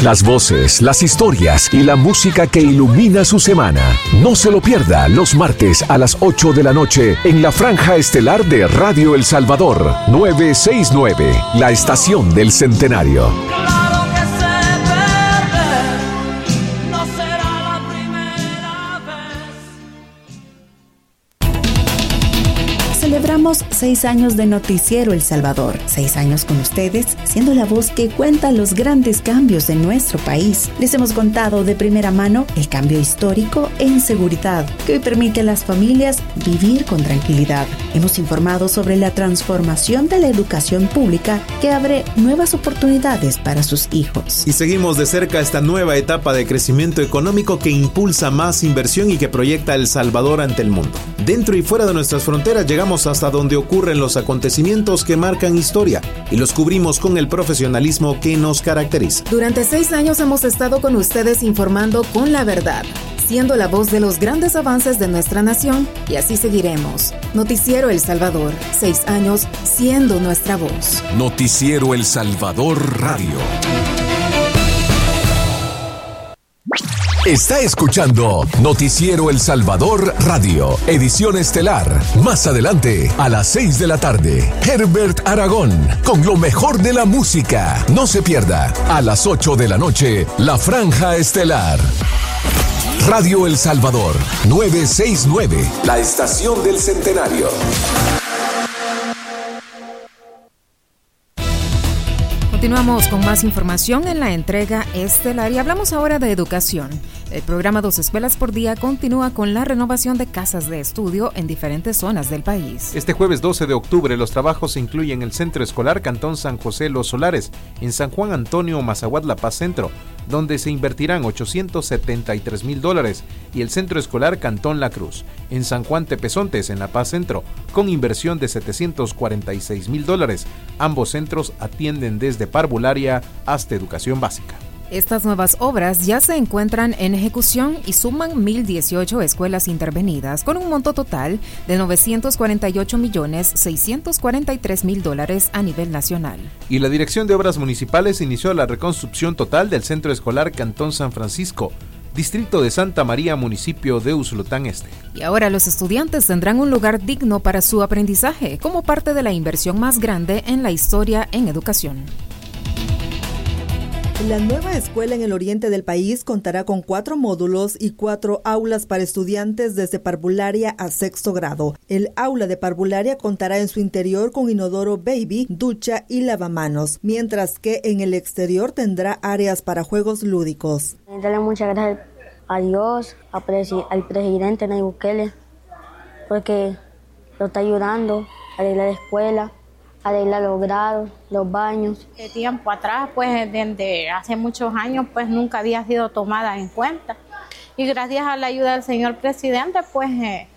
Las voces, las historias y la música que ilumina su semana. No se lo pierda los martes a las 8 de la noche en la franja estelar de Radio El Salvador, 969, la estación del centenario. Celebramos 6 años de Noticiero El Salvador. 6 años con ustedes, siendo la voz que cuenta los grandes cambios de nuestro país. Les hemos contado de primera mano el cambio histórico en seguridad, que hoy permite a las familias vivir con tranquilidad. Hemos informado sobre la transformación de la educación pública que abre nuevas oportunidades para sus hijos. Y seguimos de cerca esta nueva etapa de crecimiento económico que impulsa más inversión y que proyecta El Salvador ante el mundo. Dentro y fuera de nuestras fronteras llegamos hasta donde ocurren los acontecimientos que marcan historia y los cubrimos con el profesionalismo que nos caracteriza. Durante 6 años hemos estado con ustedes informando con la verdad, siendo la voz de los grandes avances de nuestra nación, y así seguiremos. Noticiero El Salvador, 6 años siendo nuestra voz. Noticiero El Salvador Radio. Está escuchando Noticiero El Salvador Radio, edición estelar. Más adelante, a las 6 de la tarde, Herbert Aragón, con lo mejor de la música. No se pierda, a las 8 de la noche, la franja estelar. Radio El Salvador, 969, la estación del centenario. Continuamos con más información en la entrega estelar y hablamos ahora de educación. El programa 2 Escuelas por Día continúa con la renovación de casas de estudio en diferentes zonas del país. Este jueves 12 de octubre los trabajos incluyen el Centro Escolar Cantón San José Los Solares, en San Juan Antonio Mazahuat La Paz Centro, donde se invertirán $873,000, y el Centro Escolar Cantón La Cruz, en San Juan Tepezontes, en La Paz Centro, con inversión de $746,000. Ambos centros atienden desde parvularia hasta educación básica. Estas nuevas obras ya se encuentran en ejecución y suman 1,018 escuelas intervenidas, con un monto total de $948,643,000 a nivel nacional. Y la Dirección de Obras Municipales inició la reconstrucción total del Centro Escolar Cantón San Francisco, Distrito de Santa María, municipio de Usulután Este. Y ahora los estudiantes tendrán un lugar digno para su aprendizaje, como parte de la inversión más grande en la historia en educación. La nueva escuela en el oriente del país contará con 4 módulos y 4 aulas para estudiantes desde parvularia a 6º grado. El aula de parvularia contará en su interior con inodoro baby, ducha y lavamanos, mientras que en el exterior tendrá áreas para juegos lúdicos. Darle muchas gracias a Dios, al presidente Nayib Bukele, porque lo está ayudando a arreglar la escuela, arreglar los grados, los baños. De tiempo atrás, pues desde hace muchos años, pues nunca había sido tomada en cuenta. Y gracias a la ayuda del señor presidente, pues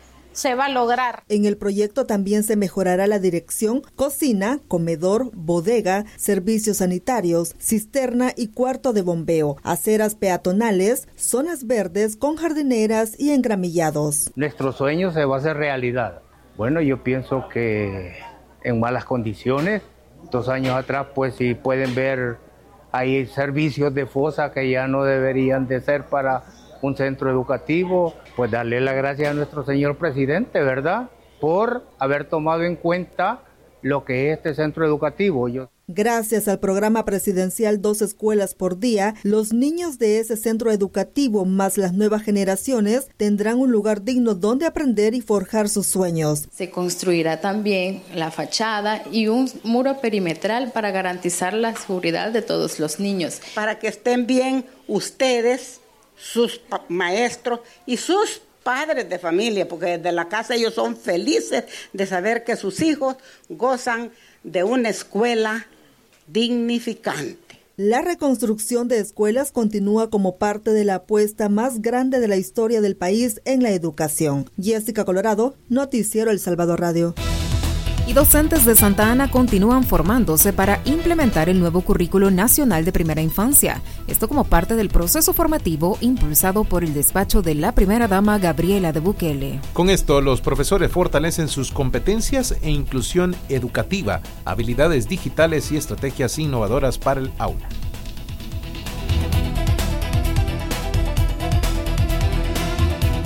se va a lograr. En el proyecto también se mejorará la dirección, cocina, comedor, bodega, servicios sanitarios, cisterna y cuarto de bombeo, aceras peatonales, zonas verdes con jardineras y engramillados. Nuestro sueño se va a hacer realidad. Bueno, yo pienso que en malas condiciones. 2 años atrás, pues si pueden ver, hay servicios de fosa que ya no deberían de ser para un centro educativo. Pues darle las gracias a nuestro señor presidente, ¿verdad?, por haber tomado en cuenta lo que es este centro educativo. Gracias al programa presidencial 2 Escuelas por Día, los niños de ese centro educativo más las nuevas generaciones tendrán un lugar digno donde aprender y forjar sus sueños. Se construirá también la fachada y un muro perimetral para garantizar la seguridad de todos los niños. Para que estén bien ustedes, sus maestros y sus padres de familia, porque desde la casa ellos son felices de saber que sus hijos gozan de una escuela dignificante. La reconstrucción de escuelas continúa como parte de la apuesta más grande de la historia del país en la educación. Jessica Colorado, Noticiero El Salvador Radio. Y docentes de Santa Ana continúan formándose para implementar el nuevo currículo nacional de primera infancia. Esto como parte del proceso formativo impulsado por el despacho de la primera dama Gabriela de Bukele. Con esto, los profesores fortalecen sus competencias e inclusión educativa, habilidades digitales y estrategias innovadoras para el aula.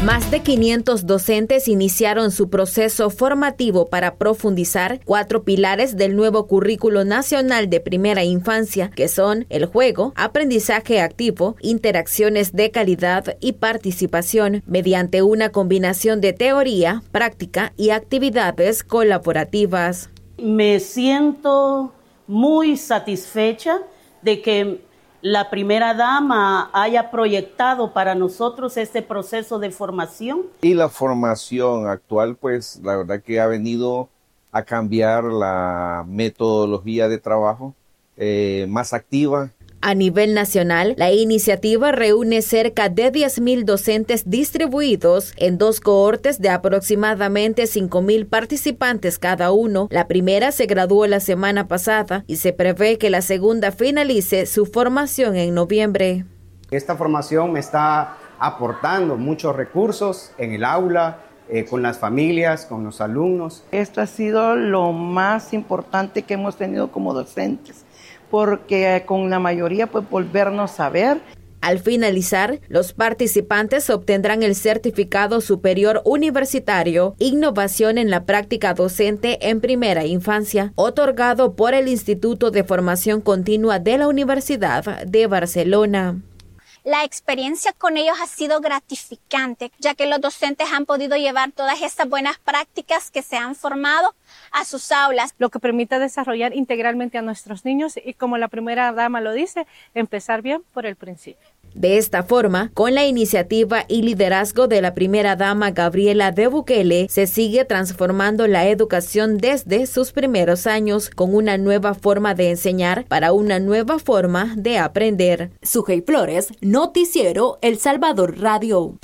Más de 500 docentes iniciaron su proceso formativo para profundizar 4 pilares del nuevo currículo nacional de primera infancia, que son el juego, aprendizaje activo, interacciones de calidad y participación, mediante una combinación de teoría, práctica y actividades colaborativas. Me siento muy satisfecha de que la primera dama haya proyectado para nosotros este proceso de formación. Y la formación actual, pues la verdad que ha venido a cambiar la metodología de trabajo, más activa. A nivel nacional, la iniciativa reúne cerca de 10,000 docentes distribuidos en 2 cohortes de aproximadamente 5,000 participantes cada uno. La primera se graduó la semana pasada y se prevé que la segunda finalice su formación en noviembre. Esta formación me está aportando muchos recursos en el aula, con las familias, con los alumnos. Esto ha sido lo más importante que hemos tenido como docentes, porque con la mayoría pues volvernos a ver. Al finalizar, los participantes obtendrán el Certificado Superior Universitario Innovación en la Práctica Docente en Primera Infancia, otorgado por el Instituto de Formación Continua de la Universidad de Barcelona. La experiencia con ellos ha sido gratificante, ya que los docentes han podido llevar todas estas buenas prácticas que se han formado a sus aulas. Lo que permite desarrollar integralmente a nuestros niños y, como la primera dama lo dice, empezar bien por el principio. De esta forma, con la iniciativa y liderazgo de la primera dama Gabriela de Bukele, se sigue transformando la educación desde sus primeros años con una nueva forma de enseñar para una nueva forma de aprender. Sujei Flores, Noticiero El Salvador Radio.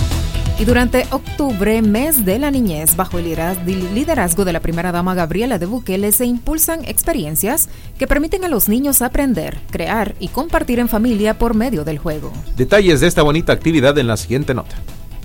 Y durante octubre, mes de la niñez, bajo el liderazgo de la primera dama Gabriela de Bukele, se impulsan experiencias que permiten a los niños aprender, crear y compartir en familia por medio del juego. Detalles de esta bonita actividad en la siguiente nota.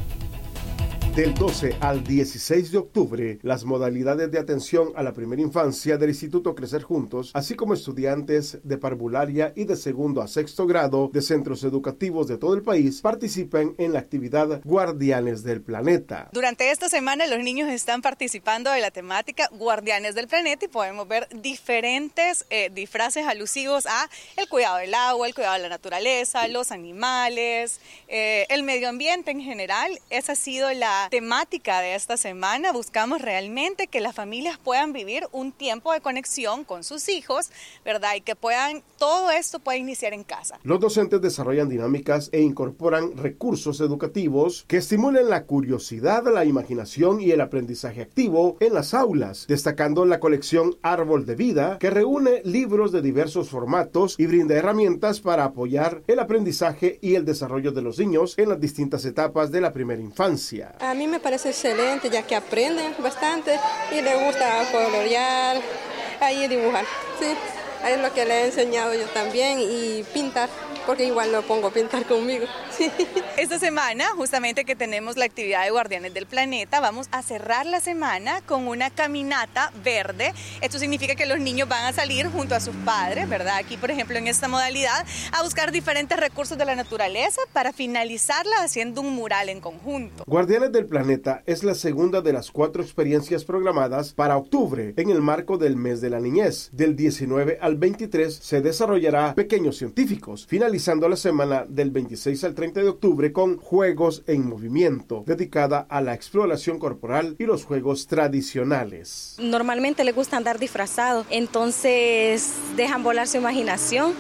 Del 12 al 16 de octubre, las modalidades de atención a la primera infancia del Instituto Crecer Juntos, así como estudiantes de parvularia y de segundo a sexto grado de centros educativos de todo el país, participan en la actividad Guardianes del Planeta. Durante esta semana los niños están participando de la temática Guardianes del Planeta y podemos ver diferentes disfraces alusivos a el cuidado del agua, el cuidado de la naturaleza, los animales, el medio ambiente en general. Esa ha sido la temática de esta semana. Buscamos realmente que las familias puedan vivir un tiempo de conexión con sus hijos, ¿verdad? Y que todo esto pueda iniciar en casa. Los docentes desarrollan dinámicas e incorporan recursos educativos que estimulen la curiosidad, la imaginación y el aprendizaje activo en las aulas, destacando la colección Árbol de Vida, que reúne libros de diversos formatos y brinda herramientas para apoyar el aprendizaje y el desarrollo de los niños en las distintas etapas de la primera infancia. A mí me parece excelente, ya que aprenden bastante y les gusta colorear, ahí dibujar. Sí, es lo que le he enseñado yo también, y pintar, porque igual lo pongo a pintar conmigo. Sí. Esta semana, justamente que tenemos la actividad de Guardianes del Planeta, vamos a cerrar la semana con una caminata verde. Esto significa que los niños van a salir junto a sus padres, ¿verdad? Aquí, por ejemplo, en esta modalidad, a buscar diferentes recursos de la naturaleza para finalizarla haciendo un mural en conjunto. Guardianes del Planeta es la segunda de las 4 experiencias programadas para octubre en el marco del mes de la niñez. Del 19 al 23 se desarrollará Pequeños Científicos, finalizando la semana del 26 al 30 de octubre con Juegos en Movimiento, dedicada a la exploración corporal y los juegos tradicionales. Normalmente les gusta andar disfrazados, entonces dejan volar su imaginación,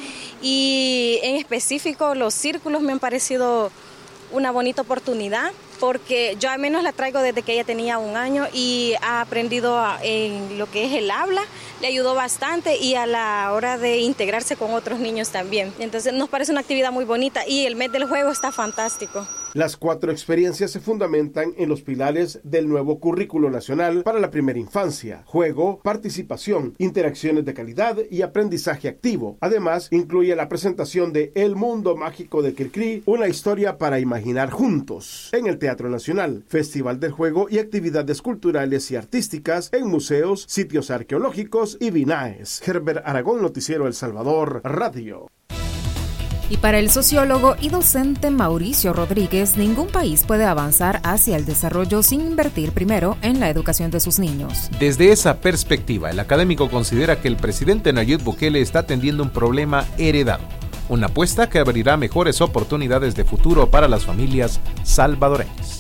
y en específico los círculos me han parecido una bonita oportunidad, porque yo al menos la traigo desde que ella tenía 1 año y ha aprendido en lo que es el habla, le ayudó bastante, y a la hora de integrarse con otros niños también. Entonces nos parece una actividad muy bonita y el mes del juego está fantástico. Las 4 experiencias se fundamentan en los pilares del nuevo currículo nacional para la primera infancia: juego, participación, interacciones de calidad y aprendizaje activo. Además, incluye la presentación de El Mundo Mágico de Cricri, una historia para imaginar juntos, en el Teatro Nacional, Festival del Juego y actividades culturales y artísticas en museos, sitios arqueológicos y BINAES. Herbert Aragón, Noticiero El Salvador Radio. Y para el sociólogo y docente Mauricio Rodríguez, ningún país puede avanzar hacia el desarrollo sin invertir primero en la educación de sus niños. Desde esa perspectiva, el académico considera que el presidente Nayib Bukele está atendiendo un problema heredado, una apuesta que abrirá mejores oportunidades de futuro para las familias salvadoreñas.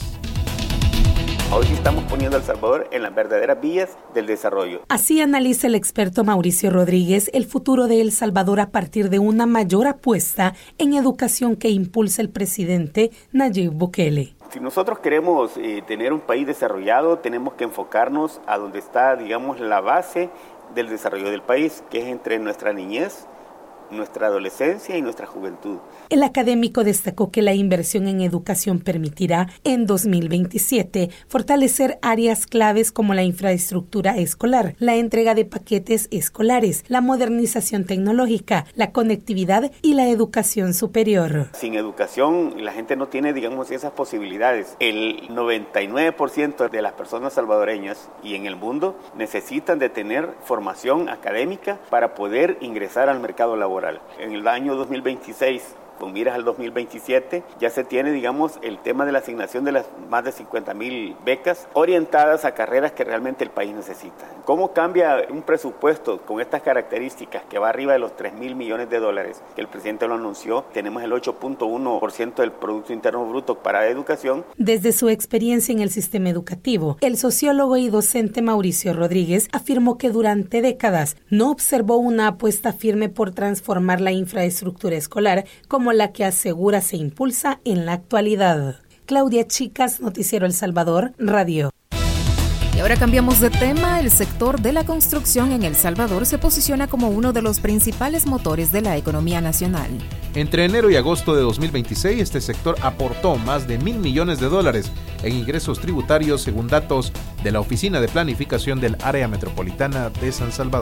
Hoy estamos poniendo a El Salvador en las verdaderas vías del desarrollo. Así analiza el experto Mauricio Rodríguez el futuro de El Salvador a partir de una mayor apuesta en educación que impulsa el presidente Nayib Bukele. Si nosotros queremos tener un país desarrollado, tenemos que enfocarnos a donde está, digamos, la base del desarrollo del país, que es entre nuestra niñez, nuestra adolescencia y nuestra juventud. El académico destacó que la inversión en educación permitirá en 2027 fortalecer áreas claves como la infraestructura escolar, la entrega de paquetes escolares, la modernización tecnológica, la conectividad y la educación superior. Sin educación la gente no tiene, digamos, esas posibilidades. El 99% de las personas salvadoreñas y en el mundo necesitan de tener formación académica para poder ingresar al mercado laboral. En el año 2026, con miras al 2027, ya se tiene, digamos, el tema de la asignación de las más de 50,000 becas orientadas a carreras que realmente el país necesita. ¿Cómo cambia un presupuesto con estas características que va arriba de los 3,000 millones de dólares, que el presidente lo anunció? Tenemos el 8.1% del Producto Interno Bruto para educación. Desde su experiencia en el sistema educativo, el sociólogo y docente Mauricio Rodríguez afirmó que durante décadas no observó una apuesta firme por transformar la infraestructura escolar como la que asegura se impulsa en la actualidad. Claudia Chicas, Noticiero El Salvador, Radio. Y ahora cambiamos de tema. El sector de la construcción en El Salvador se posiciona como uno de los principales motores de la economía nacional. Entre enero y agosto de 2026, este sector aportó más de $1,000 millones en ingresos tributarios, según datos de la Oficina de Planificación del Área Metropolitana de San Salvador.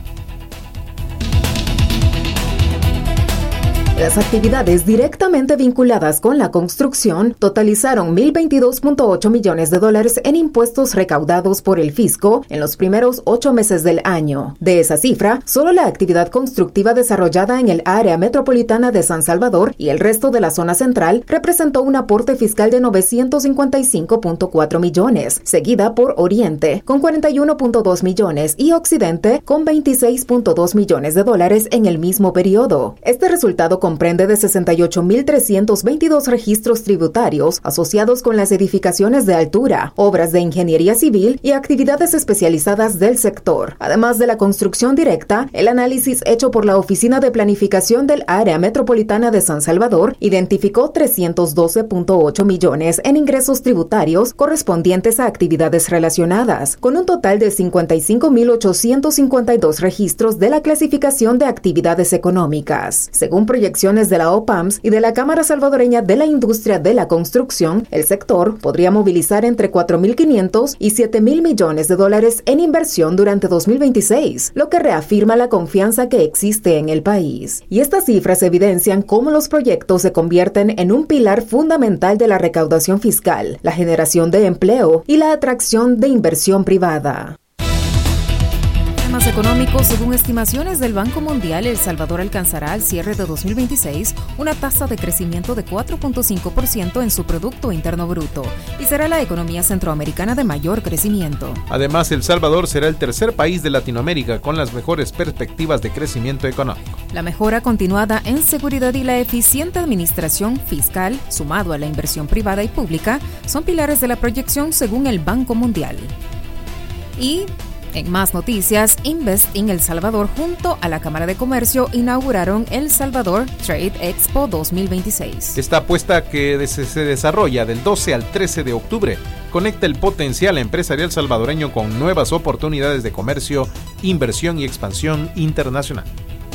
Las actividades directamente vinculadas con la construcción totalizaron $1,022.8 millones en impuestos recaudados por el fisco en los primeros 8 meses del año. De esa cifra, solo la actividad constructiva desarrollada en el área metropolitana de San Salvador y el resto de la zona central representó un aporte fiscal de $955.4 millones, seguida por Oriente con $41.2 millones y Occidente con $26.2 millones en el mismo periodo. Este resultado comprende de 68.322 registros tributarios asociados con las edificaciones de altura, obras de ingeniería civil y actividades especializadas del sector. Además de la construcción directa, el análisis hecho por la Oficina de Planificación del Área Metropolitana de San Salvador identificó 312.8 millones en ingresos tributarios correspondientes a actividades relacionadas, con un total de 55.852 registros de la clasificación de actividades económicas. Según proyecciones de la OPAMS y de la Cámara Salvadoreña de la Industria de la Construcción, el sector podría movilizar entre 4.500 y 7.000 millones en inversión durante 2026, lo que reafirma la confianza que existe en el país. Y estas cifras evidencian cómo los proyectos se convierten en un pilar fundamental de la recaudación fiscal, la generación de empleo y la atracción de inversión privada. Más económicos, según estimaciones del Banco Mundial, El Salvador alcanzará al cierre de 2026 una tasa de crecimiento de 4.5% en su Producto Interno Bruto y será la economía centroamericana de mayor crecimiento. Además, El Salvador será el tercer país de Latinoamérica con las mejores perspectivas de crecimiento económico. La mejora continuada en seguridad y la eficiente administración fiscal, sumado a la inversión privada y pública, son pilares de la proyección según el Banco Mundial. Y en más noticias, Invest in El Salvador junto a la Cámara de Comercio inauguraron El Salvador Trade Expo 2026. Esta apuesta que se desarrolla del 12 al 13 de octubre conecta el potencial empresarial salvadoreño con nuevas oportunidades de comercio, inversión y expansión internacional.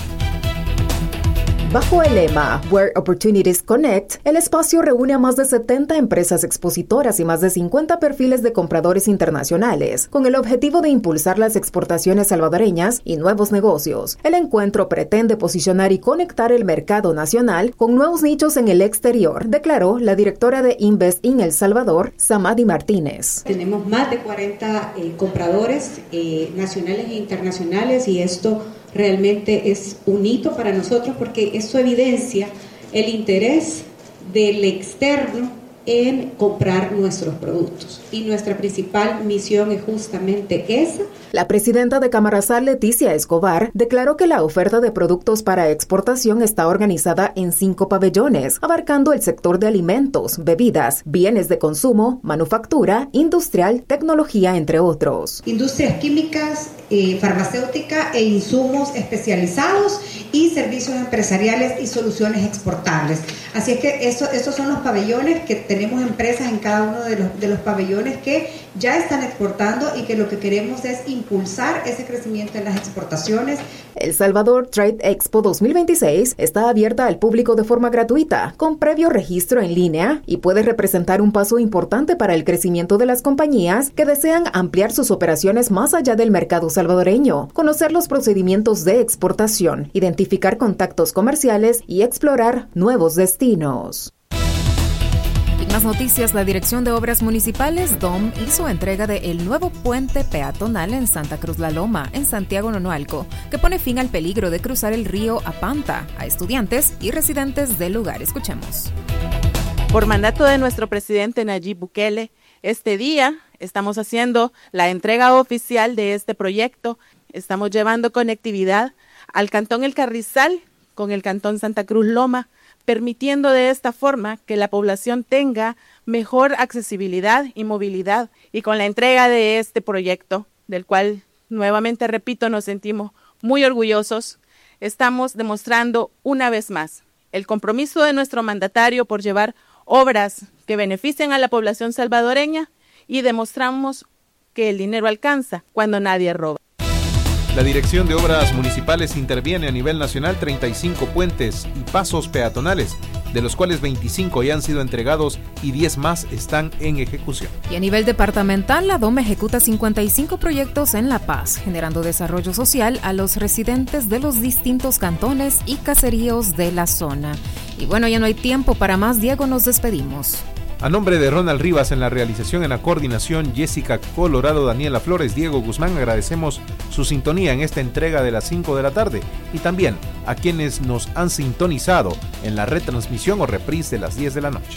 Bajo el lema Where Opportunities Connect, el espacio reúne a más de 70 empresas expositoras y más de 50 perfiles de compradores internacionales, con el objetivo de impulsar las exportaciones salvadoreñas y nuevos negocios. El encuentro pretende posicionar y conectar el mercado nacional con nuevos nichos en el exterior, declaró la directora de Invest in El Salvador, Samadi Martínez. Tenemos más de 40 compradores nacionales e internacionales y esto realmente es un hito para nosotros porque eso evidencia el interés del externo en comprar nuestros productos. Y nuestra principal misión es justamente esa. La presidenta de Camarazal, Leticia Escobar, declaró que la oferta de productos para exportación está organizada en 5 pabellones, abarcando el sector de alimentos, bebidas, bienes de consumo, manufactura, industrial, tecnología, entre otros. Industrias químicas, farmacéutica e insumos especializados y servicios empresariales y soluciones exportables. Así es que esos son los pabellones que tenemos empresas en cada uno de los pabellones que ya están exportando y que lo que queremos es impulsar ese crecimiento en las exportaciones. El Salvador Trade Expo 2026 está abierta al público de forma gratuita, con previo registro en línea, y puede representar un paso importante para el crecimiento de las compañías que desean ampliar sus operaciones más allá del mercado salvadoreño, conocer los procedimientos de exportación, identificar contactos comerciales y explorar nuevos destinos. En más noticias, la Dirección de Obras Municipales, DOM, hizo entrega del nuevo puente peatonal en Santa Cruz La Loma, en Santiago Nonualco, que pone fin al peligro de cruzar el río Apanta a estudiantes y residentes del lugar. Escuchemos. Por mandato de nuestro presidente Nayib Bukele, este día estamos haciendo la entrega oficial de este proyecto. Estamos llevando conectividad al Cantón El Carrizal con el Cantón Santa Cruz Loma, permitiendo de esta forma que la población tenga mejor accesibilidad y movilidad. Y con la entrega de este proyecto, del cual nuevamente repito, nos sentimos muy orgullosos, estamos demostrando una vez más el compromiso de nuestro mandatario por llevar obras que beneficien a la población salvadoreña, y demostramos que el dinero alcanza cuando nadie roba. La Dirección de Obras Municipales interviene a nivel nacional 35 puentes y pasos peatonales, de los cuales 25 ya han sido entregados y 10 más están en ejecución. Y a nivel departamental, la DOM ejecuta 55 proyectos en La Paz, generando desarrollo social a los residentes de los distintos cantones y caseríos de la zona. Y bueno, ya no hay tiempo para más. Diego, nos despedimos. A nombre de Ronald Rivas en la realización, en la coordinación, Jessica Colorado, Daniela Flores, Diego Guzmán, agradecemos su sintonía en esta entrega de las 5 de la tarde, y también a quienes nos han sintonizado en la retransmisión o reprise de las 10 de la noche.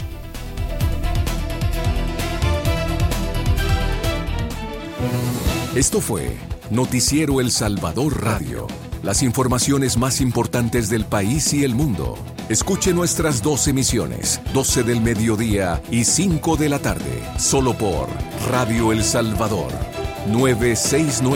Esto fue Noticiero El Salvador Radio. Las informaciones más importantes del país y el mundo. Escuche nuestras 2 emisiones, 12 del mediodía y 5 de la tarde, solo por Radio El Salvador, 969.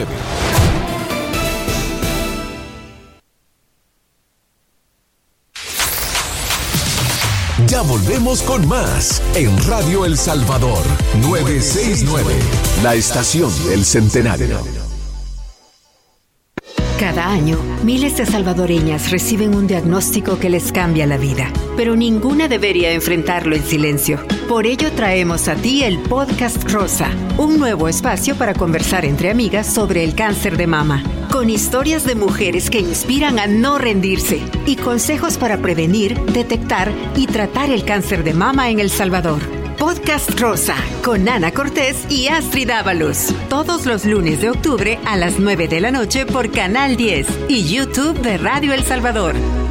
Ya volvemos con más en Radio El Salvador, 969, la estación del Centenario. Cada año, miles de salvadoreñas reciben un diagnóstico que les cambia la vida, pero ninguna debería enfrentarlo en silencio. Por ello traemos a ti el Podcast Rosa, un nuevo espacio para conversar entre amigas sobre el cáncer de mama, con historias de mujeres que inspiran a no rendirse y consejos para prevenir, detectar y tratar el cáncer de mama en El Salvador. Podcast Rosa, con Ana Cortés y Astrid Ábalos. Todos los lunes de octubre a las 9 de la noche por Canal 10 y YouTube de Radio El Salvador.